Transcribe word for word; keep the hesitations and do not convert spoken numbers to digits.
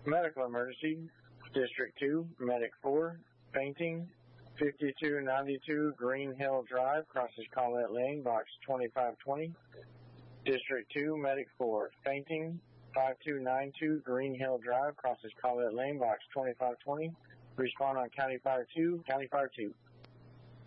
Medical emergency, District two, Medic four, fainting, fifty-two ninety-two Green Hill Drive, crosses Collette Lane, box twenty-five twenty. District two, Medic four, fainting, five two nine two Green Hill Drive, crosses Collette Lane, box twenty-five twenty. Respond on County Fire two, County Fire two.